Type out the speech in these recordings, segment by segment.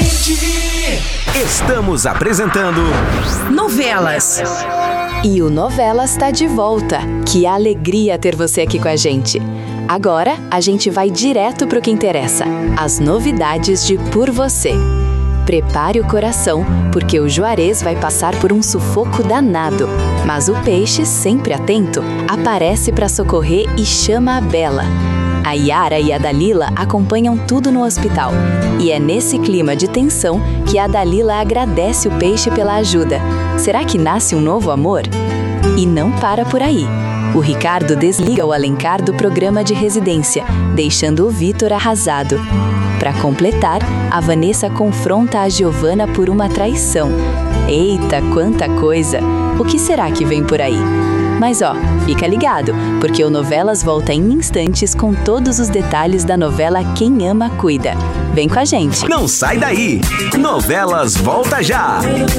Estamos apresentando Novelas. E o Novelas está de volta. Que alegria ter você aqui com a gente. Agora, a gente vai direto pro que interessa. As novidades de Por Você. Prepare o coração, porque o Juarez vai passar por um sufoco danado. Mas o Peixe, sempre atento, aparece para socorrer e chama a Bela. A Yara e a Dalila acompanham tudo no hospital. E é nesse clima de tensão que a Dalila agradece o Peixe pela ajuda. Será que nasce um novo amor? E não para por aí. O Ricardo desliga o Alencar do programa de residência, deixando o Vitor arrasado. Para completar, a Vanessa confronta a Giovana por uma traição. Eita, quanta coisa! O que será que vem por aí? Mas fica ligado, porque o Novelas volta em instantes com todos os detalhes da novela Quem Ama Cuida. Vem com a gente! Não sai daí! Novelas volta já!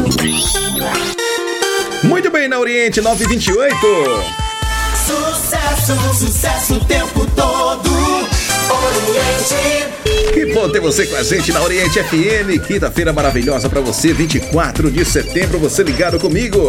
Muito bem, na Oriente 928. Sucesso o tempo todo. Oriente. Que bom ter você com a gente na Oriente FM. Quinta-feira maravilhosa pra você, 24 de setembro, você ligado comigo.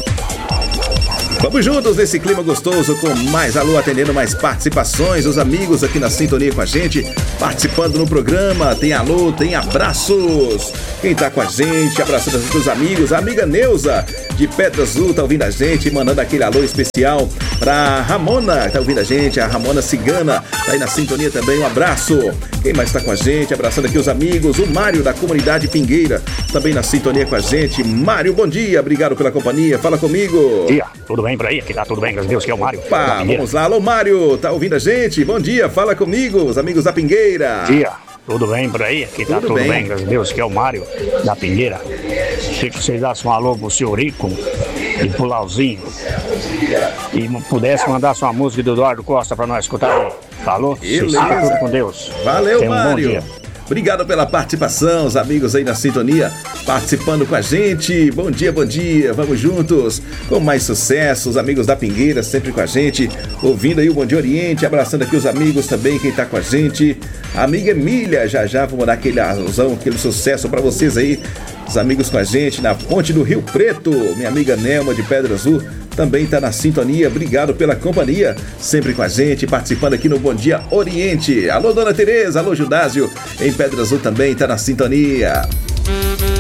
Vamos juntos nesse clima gostoso, com mais alô, atendendo mais participações, os amigos aqui na sintonia com a gente, participando no programa. Tem alô, tem abraços. Quem tá com a gente, abraçando os amigos, a amiga Neuza de Pedra Azul tá ouvindo a gente, mandando aquele alô especial pra Ramona, tá ouvindo a gente, a Ramona Cigana tá aí na sintonia também, um abraço. Quem mais tá com a gente, abraçando aqui os amigos, o Mário da comunidade Pingueira, também na sintonia com a gente. Mário, bom dia, obrigado pela companhia, fala comigo. Bom dia, tudo bem por aí? Aqui tá tudo bem, graças a Deus, que é o Mário. Pá, vamos lá, alô Mário, tá ouvindo a gente? Bom dia, fala comigo, os amigos da Pingueira. Bom dia, tudo bem por aí? Aqui tá tudo bem, graças a Deus, que é o Mário da Pingueira. Sei que vocês dassem um alô pro seu Rico e pro Lauzinho e pudesse mandar sua música do Eduardo Costa pra nós escutar aí. Falou? Beleza. Tudo com Deus. Valeu, Tenha um Mário. bom dia. Obrigado pela participação, os amigos aí na sintonia, participando com a gente. Bom dia, vamos juntos com mais sucesso, os amigos da Pingueira sempre com a gente, ouvindo aí o Bom Dia Oriente, abraçando aqui os amigos também, quem tá com a gente, a amiga Emília, já vamos dar aquele alusão, aquele sucesso pra vocês aí, os amigos com a gente na Ponte do Rio Preto, minha amiga Nelma de Pedra Azul, também tá na sintonia, obrigado pela companhia, sempre com a gente, participando aqui no Bom Dia Oriente. Alô, Dona Tereza, alô, Judásio, em Pedra Azul também tá na sintonia.